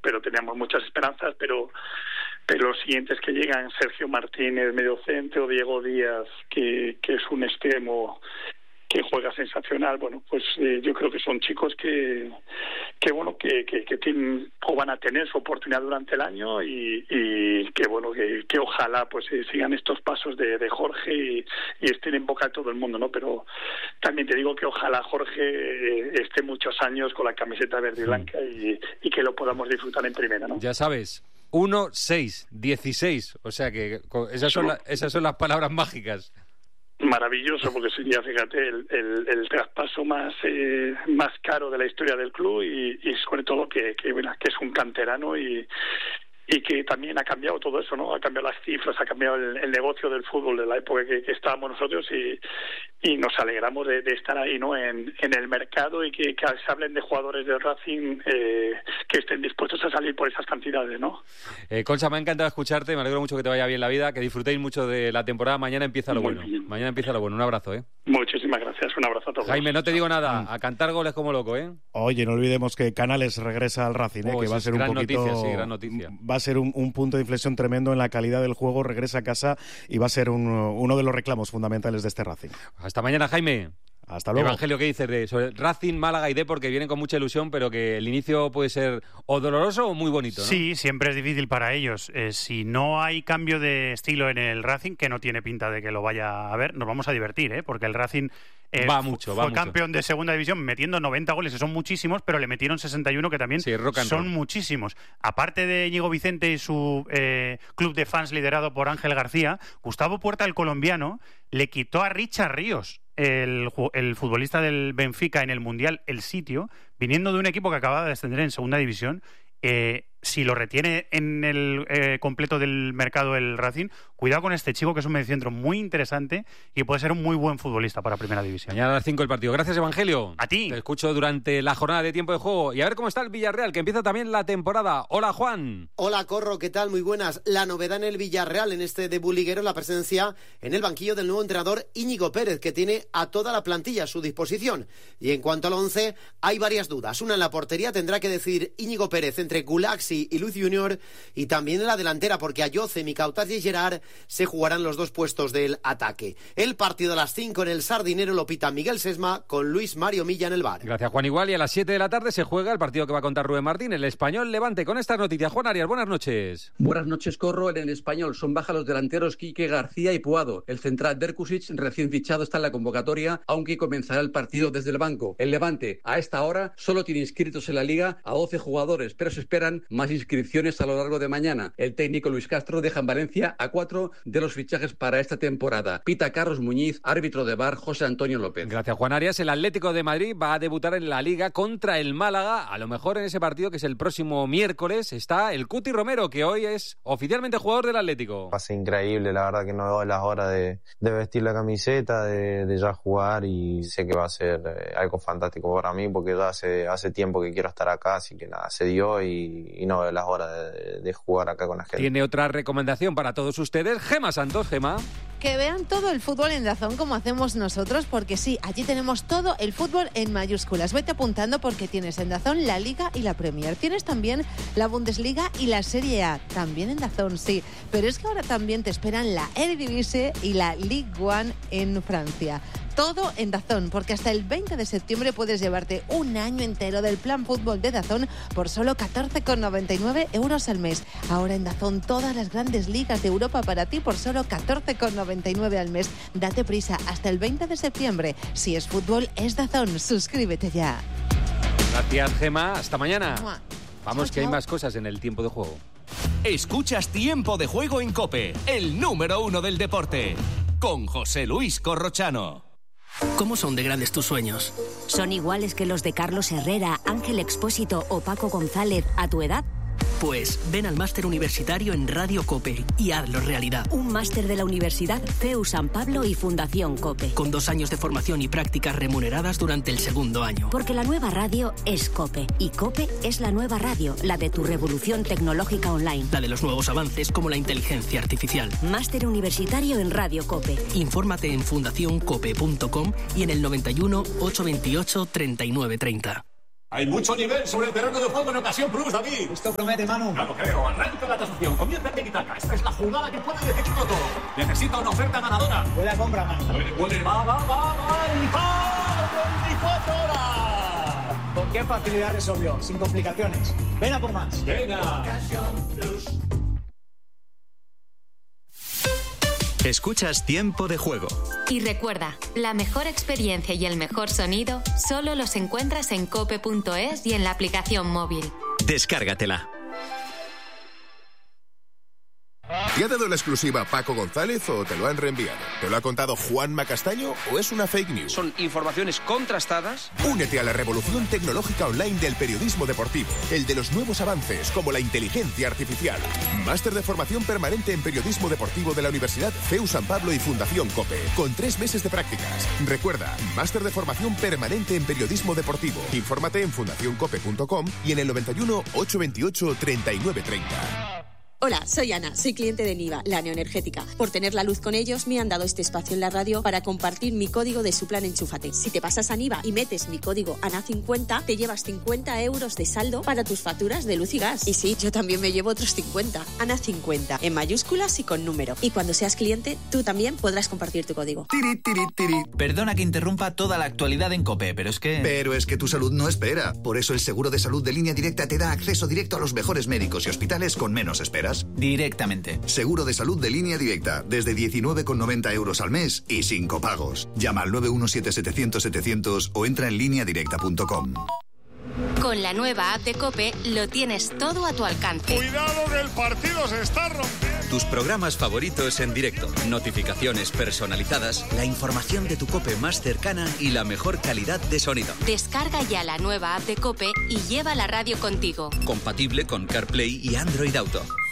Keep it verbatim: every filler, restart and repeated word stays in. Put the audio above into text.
pero teníamos muchas esperanzas, pero pero los siguientes que llegan, Sergio Martínez, mediocentro, Diego Díaz, que, que es un extremo que juega sensacional, bueno, pues eh, yo creo que son chicos que, que bueno, que, que, que tienen o van a tener su oportunidad durante el año y, y que bueno, que, que ojalá pues eh, sigan estos pasos de, de Jorge y, y estén en boca de todo el mundo, ¿no? Pero también te digo que ojalá Jorge eh, esté muchos años con la camiseta verde y blanca y, y que lo podamos disfrutar en primera, ¿no? Ya sabes, uno seis dieciséis, o sea que esas son, la, esas son las palabras mágicas. Maravilloso, porque sería, fíjate, el, el, el traspaso más eh, más caro de la historia del club y, y sobre todo que, que, bueno, que es un canterano y, y que también ha cambiado todo eso, ¿no? Ha cambiado las cifras, ha cambiado el, el negocio del fútbol de la época que, que estábamos nosotros y, y nos alegramos de, de estar ahí, ¿no? En, en el mercado y que, que se hablen de jugadores de Racing eh, que estén dispuestos a salir por esas cantidades, ¿no? Eh, Concha, me ha encantado escucharte, me alegro mucho que te vaya bien la vida, que disfrutéis mucho de la temporada. Mañana empieza lo Muy bueno. bien. Mañana empieza lo bueno. Un abrazo, ¿eh? Muchísimas gracias, un abrazo a todos. Jaime, no te digo nada, a cantar goles como loco, ¿eh? Oye, no olvidemos que Canales regresa al Racing, ¿eh? Oh, que va a ser un gran poquito, noticia, sí, gran noticia. Va a ser un, un punto de inflexión tremendo en la calidad del juego, regresa a casa y va a ser un, uno de los reclamos fundamentales de este Racing. Hasta mañana, Jaime. Hasta luego. Evangelio, ¿qué dices de sobre Racing, Málaga y Depor, que vienen con mucha ilusión, pero que el inicio puede ser o doloroso o muy bonito, ¿no? Sí, siempre es difícil para ellos. Eh, si no hay cambio de estilo en el Racing, que no tiene pinta de que lo vaya a ver, nos vamos a divertir, ¿eh? Porque el Racing eh, va mucho, va fue mucho. campeón de segunda división metiendo noventa goles, que son muchísimos, pero le metieron sesenta y uno, que también sí, son muchísimos. Aparte de Íñigo Vicente y su eh, club de fans liderado por Ángel García, Gustavo Puerta, el colombiano, le quitó a Richard Ríos, El, el futbolista del Benfica, en el Mundial, el sitio, viniendo de un equipo que acababa de descender en segunda división. Eh, si lo retiene en el eh, completo del mercado el Racing, cuidado con este chico, que es un mediocentro muy interesante y puede ser un muy buen futbolista para Primera División. Mañana a las cinco el partido. Gracias, Evangelio. A ti. Te escucho durante la jornada de tiempo de juego. Y a ver cómo está el Villarreal, que empieza también la temporada. Hola, Juan. Hola, Corro, ¿qué tal? Muy buenas. La novedad en el Villarreal en este debut liguero es la presencia en el banquillo del nuevo entrenador Íñigo Pérez, que tiene a toda la plantilla a su disposición. Y en cuanto al once, hay varias dudas. Una en la portería, tendrá que decidir Íñigo Pérez entre Gulaxi y Luis Junior, y también en la delantera, porque Ayoce, Micautaz y Gerard se jugarán los dos puestos del ataque. El partido a las cinco en el Sardinero lo pita Miguel Sesma con Luis Mario Milla en el bar. Gracias, Juan. Igual, y a las siete de la tarde se juega el partido que va a contar Rubén Martín, el Español Levante. Con estas noticias, Juan Arias, buenas noches. Buenas noches, Corro. En el Español son baja los delanteros Quique García y Puado. El central Derkusic, recién fichado, está en la convocatoria, aunque comenzará el partido desde el banco. El Levante, a esta hora, solo tiene inscritos en la Liga a doce jugadores, pero se esperan más inscripciones a lo largo de mañana. El técnico Luis Castro deja en Valencia a cuatro de los fichajes para esta temporada. Pita Carlos Muñiz, árbitro de V A R José Antonio López. Gracias, Juan Arias. El Atlético de Madrid va a debutar en la Liga contra el Málaga. A lo mejor en ese partido, que es el próximo miércoles, está el Cuti Romero, que hoy es oficialmente jugador del Atlético. Va a ser increíble, la verdad que no veo las horas de, de vestir la camiseta, de, de ya jugar, y sé que va a ser eh, algo fantástico para mí, porque ya hace, hace tiempo que quiero estar acá, así que nada, se dio y, y no veo las horas de, de jugar acá con la gente. Tiene otra recomendación para todos ustedes. Gema Santos, Gema. Que vean todo el fútbol en DAZN como hacemos nosotros, porque sí, allí tenemos todo el fútbol en mayúsculas. Vete apuntando, porque tienes en DAZN la Liga y la Premier. Tienes también la Bundesliga y la Serie A, también en DAZN, sí. Pero es que ahora también te esperan la Eredivisie y la Ligue uno en Francia. Todo en DAZN, porque hasta el veinte de septiembre puedes llevarte un año entero del plan fútbol de DAZN por solo catorce con noventa y nueve euros al mes. Ahora en DAZN todas las grandes ligas de Europa para ti por solo catorce con noventa y nueve al mes. Date prisa, hasta el veinte de septiembre. Si es fútbol, es DAZN. Suscríbete ya. Gracias, Gema. Hasta mañana. Mua. Vamos, Chao, que hay chao. más cosas en el tiempo de juego. Escuchas Tiempo de Juego en COPE, el número uno del deporte, con José Luis Corrochano. ¿Cómo son de grandes tus sueños? ¿Son iguales que los de Carlos Herrera, Ángel Expósito o Paco González a tu edad? Pues ven al máster universitario en Radio COPE y hazlo realidad. Un máster de la Universidad C E U San Pablo y Fundación COPE. Con dos años de formación y prácticas remuneradas durante el segundo año. Porque la nueva radio es COPE. Y COPE es la nueva radio, la de tu revolución tecnológica online. La de los nuevos avances como la inteligencia artificial. Máster universitario en Radio COPE. Infórmate en fundación cope punto com y en el noventa y uno, ochocientos veintiocho, treinta y nueve treinta. Hay mucho nivel sobre el terreno de juego en ocasión plus, David. Esto promete, Manu. No lo creo. Arranca la tasación. Comienza el tiki-taka. Esta es la jugada que puede decidirlo todo. Necesita una oferta ganadora. Buena compra, Manu. Puede, puede. Va, va, va, va. Y va. veinticuatro horas. ¿Con qué facilidad resolvió? Sin complicaciones. Ven a por más. Venga. Escuchas Tiempo de Juego. Y recuerda, la mejor experiencia y el mejor sonido solo los encuentras en cope punto es y en la aplicación móvil. Descárgatela. ¿Te ha dado la exclusiva Paco González o te lo han reenviado? ¿Te lo ha contado Juanma Castaño o es una fake news? Son informaciones contrastadas. Únete a la revolución tecnológica online del periodismo deportivo, el de los nuevos avances como la inteligencia artificial. Máster de formación permanente en periodismo deportivo de la Universidad C E U San Pablo y Fundación COPE, con tres meses de prácticas. Recuerda, máster de formación permanente en periodismo deportivo. Infórmate en fundación cope punto com y en el noventa y uno, ochocientos veintiocho, treinta y nueve treinta. Hola, soy Ana, soy cliente de Niva, la neoenergética. Por tener la luz con ellos, me han dado este espacio en la radio para compartir mi código de su plan Enchúfate. Si te pasas a Niva y metes mi código A N A cincuenta, te llevas cincuenta euros de saldo para tus facturas de luz y gas. Y sí, yo también me llevo otros cincuenta. A N A cincuenta, en mayúsculas y con número. Y cuando seas cliente, tú también podrás compartir tu código. Tiri, tiri, tiri. Perdona que interrumpa toda la actualidad en COPE, pero es que... Pero es que tu salud no espera. Por eso el seguro de salud de Línea Directa te da acceso directo a los mejores médicos y hospitales con menos esperas. Directamente. Seguro de salud de Línea Directa, desde diecinueve con noventa euros al mes y sin copagos. Llama al nueve uno siete setecientos setecientos o entra en línea directa punto com. Con la nueva app de COPE lo tienes todo a tu alcance. ¡Cuidado que el partido se está rompiendo! Tus programas favoritos en directo, notificaciones personalizadas, la información de tu COPE más cercana y la mejor calidad de sonido. Descarga ya la nueva app de COPE y lleva la radio contigo. Compatible con CarPlay y Android Auto.